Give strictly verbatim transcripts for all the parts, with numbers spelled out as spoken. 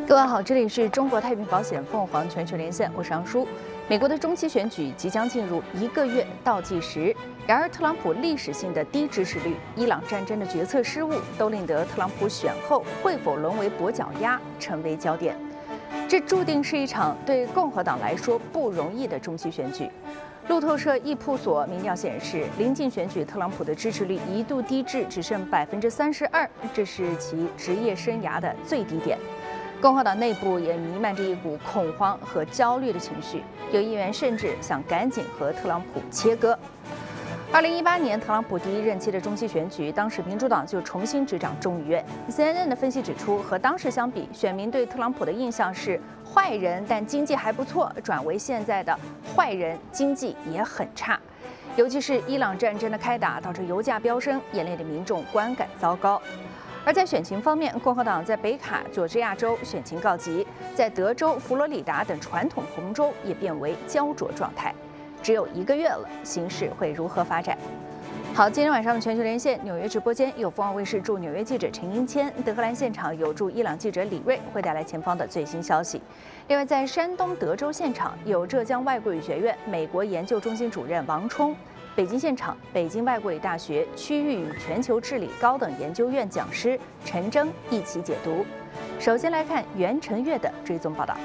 各位好，这里是中国太平保险凤凰全球连线，我是杨舒。美国的中期选举即将进入一个月倒计时，然而特朗普历史性的低支持率、伊朗战争的决策失误，都令得特朗普选后会否沦为跛脚鸭成为焦点。这注定是一场对共和党来说不容易的中期选举。路透社易普所民调显示，临近选举，特朗普的支持率一度低至只剩百分之三十二，这是其职业生涯的最低点。共和党内部也弥漫着一股恐慌和焦虑的情绪，有议员甚至想赶紧和特朗普切割。二零一八年特朗普第一任期的中期选举，当时民主党就重新执掌众议院。C N N 的分析指出，和当时相比，选民对特朗普的印象是坏人，但经济还不错，转为现在的坏人，经济也很差。尤其是伊朗战争的开打，导致油价飙升，眼泪的民众观感糟糕。而在选情方面，共和党在北卡、佐治亚州选情告急，在德州、佛罗里达等传统红州也变为焦灼状态。只有一个月了，形势会如何发展？好，今天晚上的全球连线，纽约直播间有凤凰卫视驻纽约记者陈英谦，德黑兰现场有驻伊朗记者李瑞，会带来前方的最新消息。另外，在山东德州现场有浙江外国语学院美国研究中心主任王冲。北京现场，北京外国语大学区域与全球治理高等研究院讲师陈征一起解读。首先来看袁晨月的追踪报道。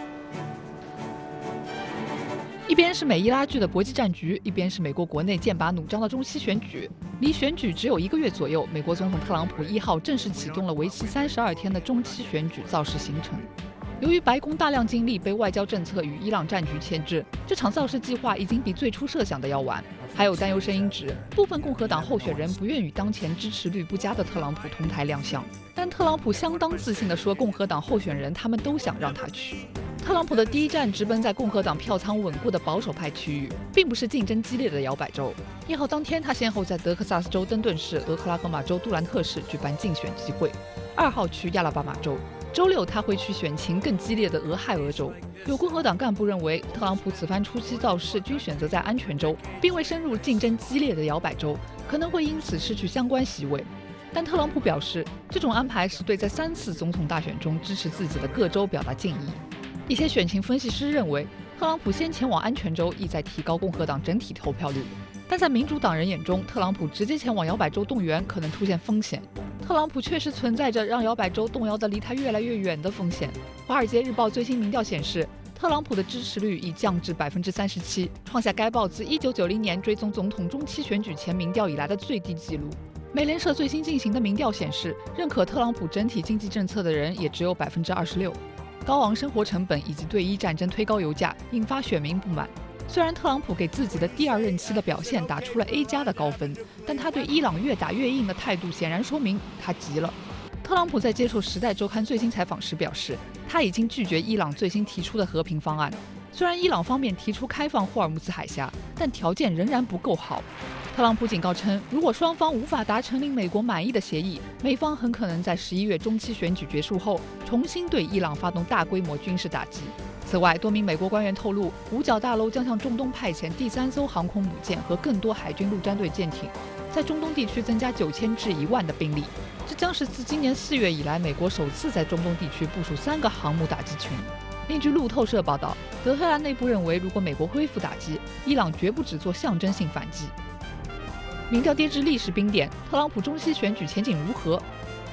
一边是美伊拉锯的国际战局，一边是美国国内剑拔弩张的中期选举。离选举只有一个月左右，美国总统特朗普一号正式启动了为期三十二天的中期选举造势行程。由于白宫大量精力被外交政策与伊朗战局牵制，这场造势计划已经比最初设想的要晚。还有担忧声音指，部分共和党候选人不愿与当前支持率不佳的特朗普同台亮相。但特朗普相当自信地说，共和党候选人他们都想让他去。特朗普的第一站直奔在共和党票仓稳固的保守派区域，并不是竞争激烈的摇摆州。一号当天，他先后在德克萨斯州登顿市、俄克拉荷马州杜兰特市举办竞选集会。二号去亚拉巴马州。周六他会去选情更激烈的俄亥俄州。有共和党干部认为，特朗普此番初期造势均选择在安全州，并未深入竞争激烈的摇摆州，可能会因此失去相关席位。但特朗普表示，这种安排是对在三次总统大选中支持自己的各州表达敬意。一些选情分析师认为，特朗普先前往安全州意在提高共和党整体投票率，但在民主党人眼中，特朗普直接前往摇摆州动员可能出现风险。特朗普确实存在着让摇摆州动摇的离他越来越远的风险。华尔街日报最新民调显示，特朗普的支持率已降至百分之三十七，创下该报自一九九零年追踪总统中期选举前民调以来的最低纪录。美联社最新进行的民调显示，认可特朗普整体经济政策的人也只有百分之二十六。高昂生活成本以及对伊战争推高油价，引发选民不满。虽然特朗普给自己的第二任期的表现打出了 A 加的高分，但他对伊朗越打越硬的态度显然说明他急了。特朗普在接受《时代周刊》最新采访时表示，他已经拒绝伊朗最新提出的和平方案。虽然伊朗方面提出开放霍尔木兹海峡，但条件仍然不够好。特朗普警告称，如果双方无法达成令美国满意的协议，美方很可能在十一月中期选举结束后，重新对伊朗发动大规模军事打击。此外，多名美国官员透露，五角大楼将向中东派遣第三艘航空母舰和更多海军陆战队舰艇，在中东地区增加九千至一万的兵力。这将是自今年四月以来，美国首次在中东地区部署三个航母打击群。另据路透社报道，德黑兰内部认为，如果美国恢复打击，伊朗绝不只做象征性反击。民调跌至历史冰点，特朗普中期选举前景如何？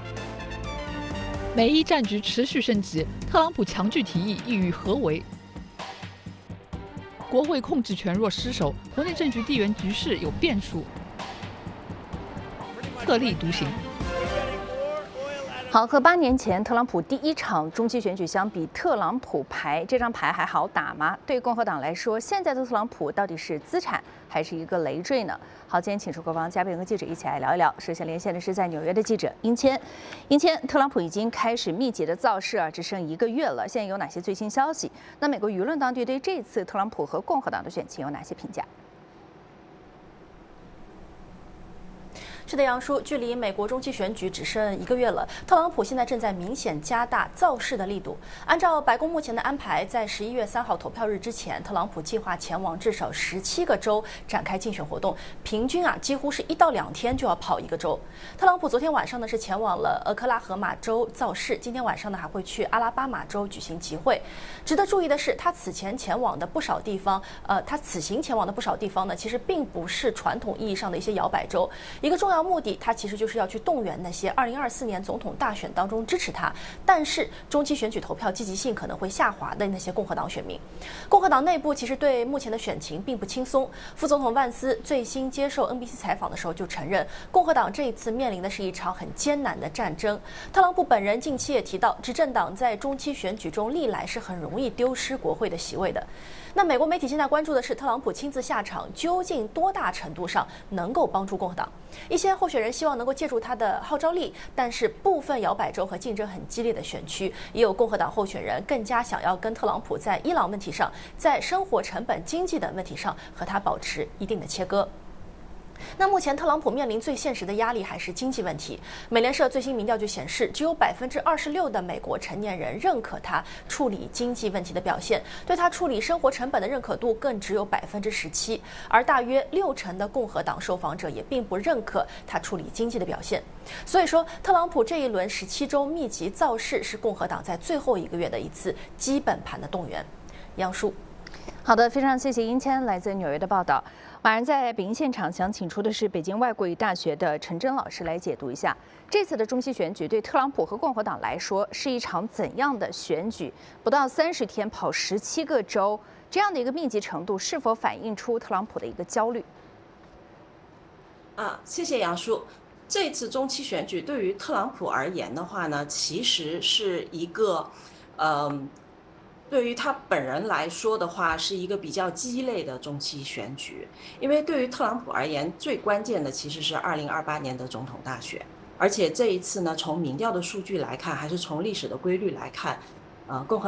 美伊战局持续升级，特朗普强拒提议，意欲合围。国会控制权若失守，国内政局地缘局势有变数。特立独行。 好，和八年前特朗普第一场中期选举相比，特朗普牌这张牌还好打吗？对共和党来说，现在的特朗普到底是资产还是一个累赘呢？好，今天请出各方嘉宾和记者一起来聊一聊。首先连线的是在纽约的记者英谦。英谦，特朗普已经开始密集的造势啊，只剩一个月了，现在有哪些最新消息？那美国舆论当局对这次特朗普和共和党的选情有哪些评价？ 是的，杨叔，距离美国中期选举只剩一个月了，特朗普现在正在明显加大造势的力度。按照白宫目前的安排，在十一月三号投票日之前，特朗普计划前往至少十七个州展开竞选活动，平均啊几乎是一到两天就要跑一个州。特朗普昨天晚上呢是前往了俄克拉荷马州造势，今天晚上呢还会去阿拉巴马州举行集会。值得注意的是，他此前前往的不少地方，呃，他此行前往的不少地方呢，其实并不是传统意义上的一些摇摆州。一个重要目的，他其实就是要去动员那些二零二四年总统大选当中支持他，但是中期选举投票积极性可能会下滑的那些共和党选民。共和党内部其实对目前的选情并不轻松。副总统万斯最新接受 N B C 采访的时候就承认，共和党这一次面临的是一场很艰难的战争。特朗普本人近期也提到，执政党在中期选举中历来是很容易丢失国会的席位的。那美国媒体现在关注的是，特朗普亲自下场，究竟多大程度上能够帮助共和党？一些候选人希望能够借助他的号召力，但是部分摇摆州和竞争很激烈的选区，也有共和党候选人更加想要跟特朗普在伊朗问题上，在生活成本、经济等问题上和他保持一定的切割。那目前特朗普面临最现实的压力还是经济问题。美联社最新民调就显示，只有百分之二十六的美国成年人认可他处理经济问题的表现，对他处理生活成本的认可度更只有百分之十七，而大约六成的共和党受访者也并不认可他处理经济的表现。所以说，特朗普这一轮十七周密集造势是共和党在最后一个月的一次基本盘的动员。杨叔。 好的，非常谢谢英谦来自纽约的报道。马上在北京现场想请出的是北京外国语大学的陈真老师来解读一下这次的中期选举对特朗普和共和党来说是一场怎样的选举？不到三十天跑十七个州，这样的一个密集程度，是否反映出特朗普的一个焦虑？ 啊，谢谢杨叔。这次中期选举对于特朗普而言的话呢，其实是一个，嗯。对于他本人来说的话，是一个比较鸡肋的中期选举，因为对于特朗普而言，最关键的其实是二零二八年的总统大选，而且这一次呢，从民调的数据来看，还是从历史的规律来看，呃，共和